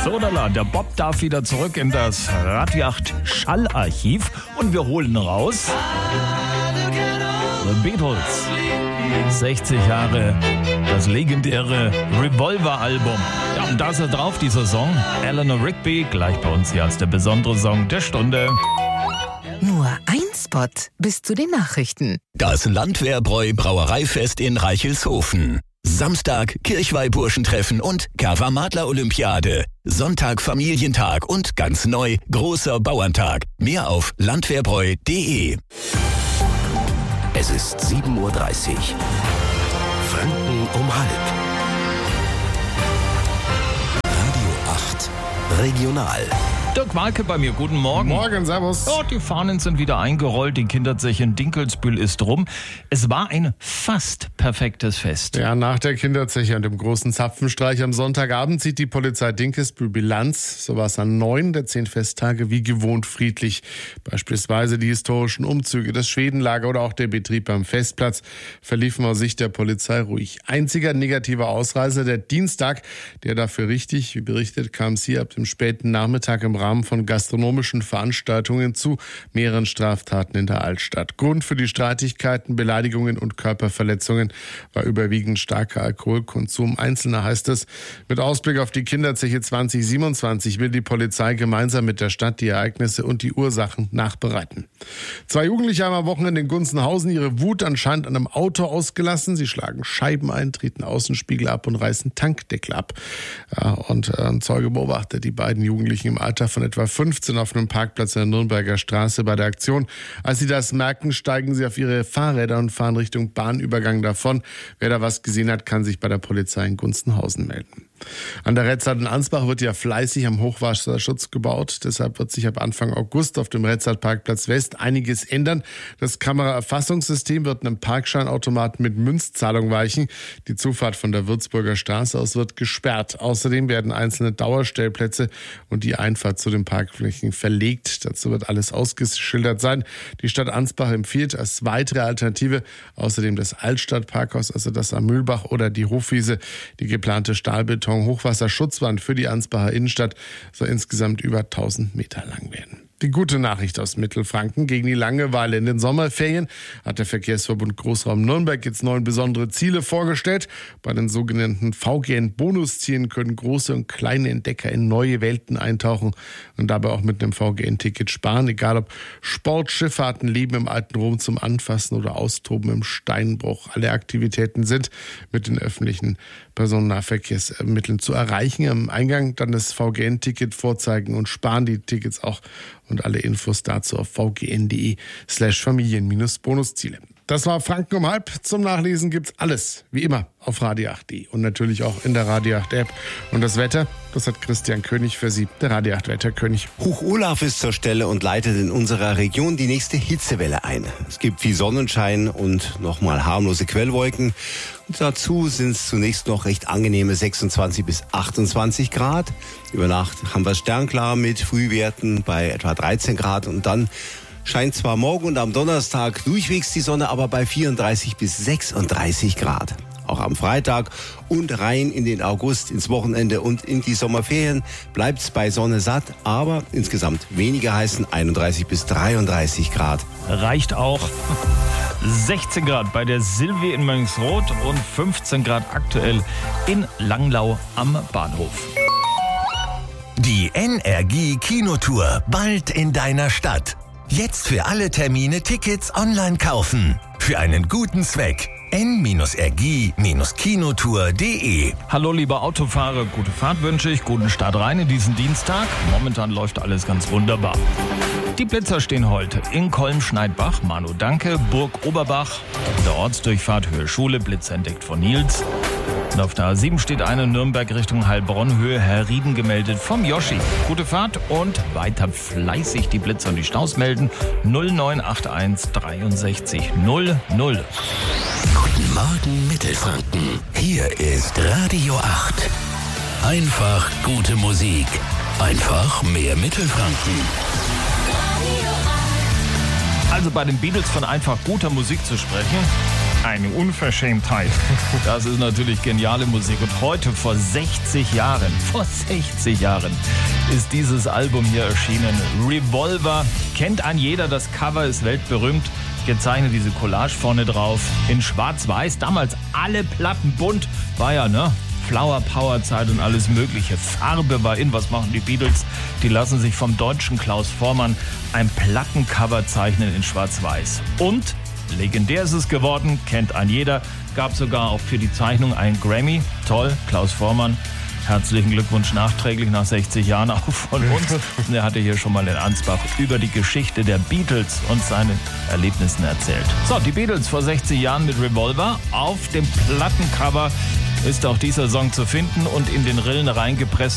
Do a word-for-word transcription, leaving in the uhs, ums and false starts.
Sodala, der Bob darf wieder zurück in das Radio acht Schallarchiv und wir holen raus The Beatles. sechzig Jahre, das legendäre Revolver-Album. Ja, und da ist er drauf, dieser Song. Eleanor Rigby, gleich bei uns hier als der besondere Song der Stunde. Nur ein Spot bis zu den Nachrichten. Das Landwehrbräu Brauereifest in Reichelshofen. Samstag Kirchweih-Burschentreffen und Kava-Madler-Olympiade. Sonntag Familientag und ganz neu großer Bauerntag. Mehr auf landwehrbräu punkt de. Es ist sieben Uhr dreißig. Franken um halb. Radio acht Regional. Dirk Walke bei mir, guten Morgen. Morgen, servus. Oh, die Fahnen sind wieder eingerollt, die Kinderzeche in Dinkelsbühl ist rum. Es war ein fast perfektes Fest. Ja, nach der Kinderzeche und dem großen Zapfenstreich am Sonntagabend zieht die Polizei Dinkelsbühl Bilanz. So war es an neun der zehn Festtage wie gewohnt friedlich. Beispielsweise die historischen Umzüge, das Schwedenlager oder auch der Betrieb am Festplatz verliefen aus Sicht der Polizei ruhig. Einziger negativer Ausreißer der Dienstag, der dafür richtig, wie berichtet, kam es hier ab dem späten Nachmittag im Rahmen von gastronomischen Veranstaltungen zu mehreren Straftaten in der Altstadt. Grund für die Streitigkeiten, Beleidigungen und Körperverletzungen war überwiegend starker Alkoholkonsum. Einzelner heißt es, mit Ausblick auf die Kinderzeche zwanzig siebenundzwanzig will die Polizei gemeinsam mit der Stadt die Ereignisse und die Ursachen nachbereiten. Zwei Jugendliche haben am Wochenende in Gunzenhausen ihre Wut anscheinend an einem Auto ausgelassen. Sie schlagen Scheiben ein, treten Außenspiegel ab und reißen Tankdeckel ab. Ja, und ein Zeuge beobachtet die beiden Jugendlichen im Alter von etwa fünfzehn auf einem Parkplatz in der Nürnberger Straße bei der Aktion. Als sie das merken, steigen sie auf ihre Fahrräder und fahren Richtung Bahnübergang davon. Wer da was gesehen hat, kann sich bei der Polizei in Gunzenhausen melden. An der Retzart in Ansbach wird ja fleißig am Hochwasserschutz gebaut. Deshalb wird sich ab Anfang August auf dem Retzart-Parkplatz West einiges ändern. Das Kameraerfassungssystem wird einem Parkscheinautomaten mit Münzzahlung weichen. Die Zufahrt von der Würzburger Straße aus wird gesperrt. Außerdem werden einzelne Dauerstellplätze und die Einfahrt zu den Parkflächen verlegt. Dazu wird alles ausgeschildert sein. Die Stadt Ansbach empfiehlt als weitere Alternative außerdem das Altstadtparkhaus, also das am Mühlbach oder die Hofwiese. Die geplante Stahlbeton Hochwasserschutzwand für die Ansbacher Innenstadt soll insgesamt über tausend Meter lang werden. Die gute Nachricht aus Mittelfranken: Gegen die Langeweile in den Sommerferien hat der Verkehrsverbund Großraum Nürnberg jetzt neun besondere Ziele vorgestellt. Bei den sogenannten V G N-Bonuszielen können große und kleine Entdecker in neue Welten eintauchen und dabei auch mit einem V G N-Ticket sparen. Egal ob Sport, Schifffahrten, Leben im alten Rom zum Anfassen oder Austoben im Steinbruch. Alle Aktivitäten sind mit den öffentlichen Personennahverkehrsmitteln zu erreichen. Am Eingang dann das V G N-Ticket vorzeigen und sparen die Tickets auch. Und alle Infos dazu auf vgn.de slash Familien-Bonusziele. Das war Franken um halb. Zum Nachlesen gibt's alles, wie immer, auf radio acht punkt de und natürlich auch in der Radio acht App. Und das Wetter, das hat Christian König für Sie, der Radio acht Wetterkönig. Hoch Olaf ist zur Stelle und leitet in unserer Region die nächste Hitzewelle ein. Es gibt viel Sonnenschein und nochmal harmlose Quellwolken. Und dazu sind es zunächst noch recht angenehme sechsundzwanzig bis achtundzwanzig Grad. Über Nacht haben wir sternklar mit Frühwerten bei etwa dreizehn Grad und dann scheint zwar morgen und am Donnerstag durchwegs die Sonne, aber bei vierunddreißig bis sechsunddreißig Grad. Auch am Freitag und rein in den August, ins Wochenende und in die Sommerferien bleibt es bei Sonne satt, aber insgesamt weniger heißen einunddreißig bis dreiunddreißig Grad. Reicht auch. sechzehn Grad bei der Silvi in Mönchsroth und fünfzehn Grad aktuell in Langlau am Bahnhof. Die N R G Kinotour bald in deiner Stadt. Jetzt für alle Termine Tickets online kaufen. Für einen guten Zweck. n R g Kinotour punkt de. Hallo liebe Autofahrer, gute Fahrt wünsche ich, guten Start rein in diesen Dienstag. Momentan läuft alles ganz wunderbar. Die Blitzer stehen heute in Kolm-Schneidbach, Manu Danke, Burg Oberbach, auf der Ortsdurchfahrt Höhe Schule, Blitz entdeckt von Nils. Und auf der A sieben steht eine Nürnberg Richtung Heilbronn, Höhe Herrieden gemeldet vom Yoshi. Gute Fahrt und weiter fleißig die Blitzer und die Staus melden. null neun acht eins dreiundsechzig null null. Guten Morgen Mittelfranken. Hier ist Radio acht. Einfach gute Musik. Einfach mehr Mittelfranken. Also bei den Beatles von einfach guter Musik zu sprechen, Eine Unverschämtheit. Das ist natürlich geniale Musik. Und heute, vor sechzig Jahren, vor sechzig Jahren, ist dieses Album hier erschienen. Revolver. Kennt ein jeder, das Cover ist weltberühmt. Gezeichnet diese Collage vorne drauf. In schwarz-weiß, damals alle Platten bunt. War ja, ne? Flower Power Zeit und alles mögliche. Farbe war in. Was machen die Beatles? Die lassen sich vom deutschen Klaus Voormann ein Plattencover zeichnen in schwarz-weiß. Und legendär ist es geworden, kennt ein jeder. Gab sogar auch für die Zeichnung einen Grammy. Toll, Klaus Voormann. Herzlichen Glückwunsch nachträglich nach sechzig Jahren auch von uns. Er hatte hier schon mal in Ansbach über die Geschichte der Beatles und seine Erlebnissen erzählt. So, die Beatles vor sechzig Jahren mit Revolver. Auf dem Plattencover ist auch dieser Song zu finden und in den Rillen reingepresst